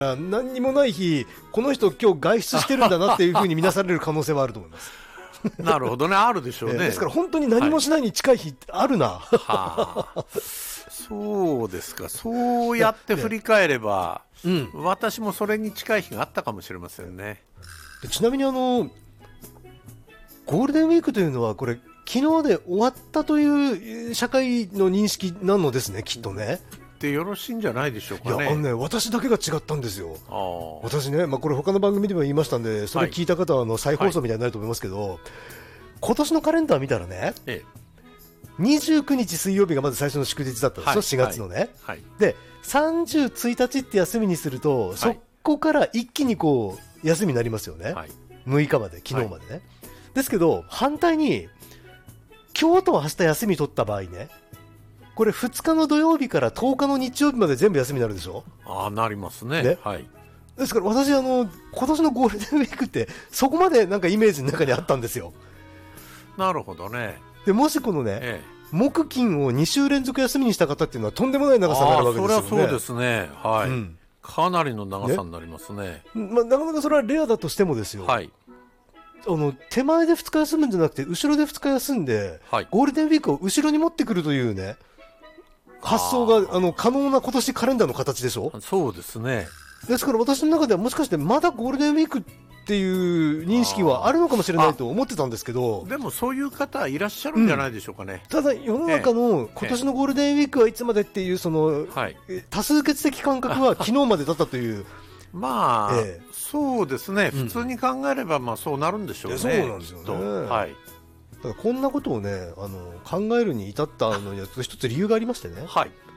何にもない日、この人今日外出してるんだなっていう風に見なされる可能性はあると思います。 なるほどね、あるでしょうね。 ですから本当に何もしないに近い日あるな。 はあ、そうですか。そうやって振り返れば、私もそれに近い日があったかもしれませんね。 ちなみにゴールデンウィークというのはこれ昨日で終わったという社会の認識なのですね、きっとね。 でよろしいんじゃないでしょうかね。 いや、私だけが違ったんですよ。私ね、これ他の番組でも言いましたんで、それ聞いた方は再放送みたいになると思いますけど、今年のカレンダー見たらね、29日水曜日がまず最初の祝日だったんですよ、4月のね。で30、1日って休みにすると、そこから一気にこう休みになりますよね、6日まで、昨日までね。ですけど反対に今日と明日休み取った場合ね、これ2日の土曜日から10日の日曜日まで全部休みになるでしょ。 なりますね。 ですから私今年のゴールデンウィークってそこまでなんかイメージの中にあったんですよ。 なるほどね。 でもしこのね、木金を2週連続休みにした方っていうのはとんでもない長さになるわけですよね。 それはそうですね。かなりの長さになりますね。 なかなかそれはレアだとしてもですよ、手前で2日休むんじゃなくて後ろで2日休んで、ゴールデンウィークを後ろに持ってくるというね、発想が可能な今年カレンダーの形でしょ。 そうですね。 ですから私の中ではもしかしてまだゴールデンウィークっていう認識はあるのかもしれないと思ってたんですけど、 でもそういう方いらっしゃるんじゃないでしょうかね。 ただ世の中の今年のゴールデンウィークはいつまでっていうその、多数決的感覚は昨日までだったというそうですね、普通に考えればそうなるんでしょうね。 そうなんですよね。ただこんなことをね考えるに至ったのには一つ理由がありましてね、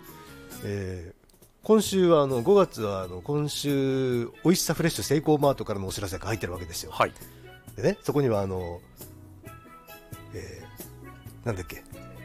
今週は5月は今週おいしさフレッシュセイコーマートからのお知らせが入ってるわけですよ。でね、そこにはなんだっけ、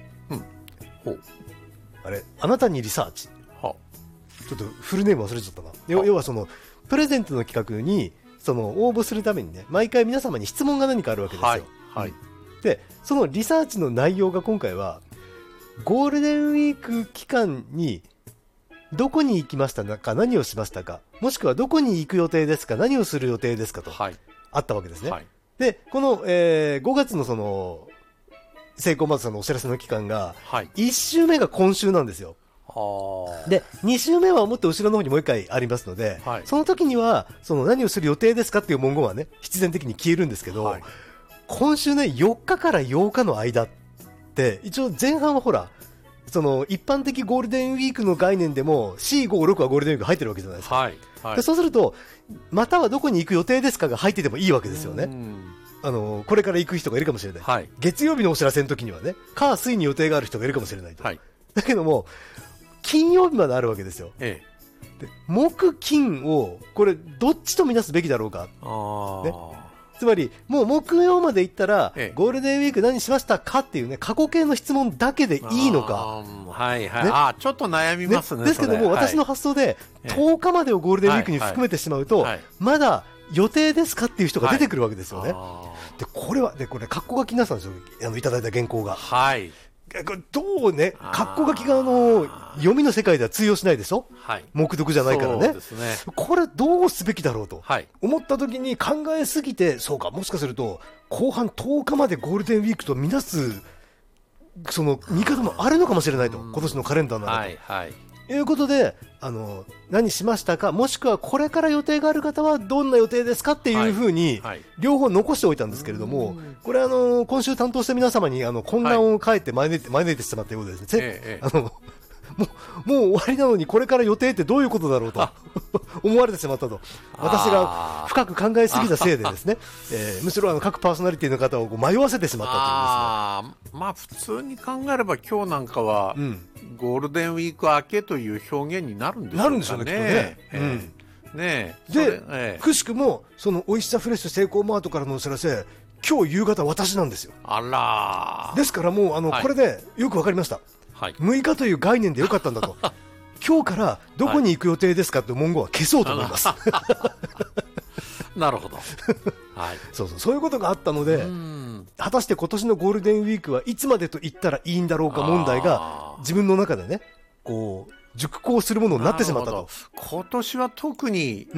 あれ、あなたにリサーチ、ちょっとフルネーム忘れちゃったな。要はそのプレゼントの企画に応募するためにね、毎回皆様に質問が何かあるわけですよ。でそのリサーチの内容が今回はゴールデンウィーク期間にどこに行きましたか、何をしましたか、もしくはどこに行く予定ですか、何をする予定ですかとあったわけですね。でこの、5月のセイコーマートさんのお知らせの期間が、1週目が今週なんですよ。で2週目はもっと後ろの方にもう1回ありますので、その時には何をする予定ですかっていう文言はね必然的に消えるんですけど、今週ね4日から8日の間って一応前半はほら一般的ゴールデンウィークの概念でも 4,5,6 はゴールデンウィーク入ってるわけじゃないですか。でそうするとまたはどこに行く予定ですかが入っててもいいわけですよね。これから行く人がいるかもしれない、月曜日のお知らせの時にはね火水に予定がある人がいるかもしれないと、だけども金曜日まであるわけですよ。で木金をこれどっちとみなすべきだろうか、つまりもう木曜まで行ったら、ゴールデンウィーク何しましたかっていうね過去形の質問だけでいいのか、 ちょっと悩みますね。 ですけども、私の発想で10日までをゴールデンウィークに含めてしまうと、まだ予定ですかっていう人が出てくるわけですよね。でこれ括弧書きなさんですよ、いただいた原稿が。これどうね、括弧書きが読みの世界では通用しないでしょ、目読じゃないからね。これどうすべきだろうと思った時に考えすぎて、そうか、もしかすると後半10日までゴールデンウィークとみなす見方もあるのかもしれないと、今年のカレンダーならということで、何しましたか、もしくはこれから予定がある方はどんな予定ですかっていうふうに両方残しておいたんですけれども、これ今週担当した皆様に混乱をかえて招いてしまったようですね。もう終わりなのにこれから予定ってどういうことだろうと思われてしまったと、私が深く考えすぎたせいでですね、むしろ各パーソナリティの方を迷わせてしまったというですね。 普通に考えれば今日なんかは、ゴールデンウィーク明けという表現になるんでしょうかね。 なるんでしょうね、きっとね。で、くしくもおいしさフレッシュセイコーマートからのお知らせ、今日夕方私なんですよ。ですからもうこれでよくわかりました。6日という概念でよかったんだと今日からどこに行く予定ですかという文言は消そうと思います。 なるほどそういうことがあったので、果たして今年のゴールデンウィークはいつまでと言ったらいいんだろうか問題が自分の中でねこう熟考するものになってしまったと。 今年は特に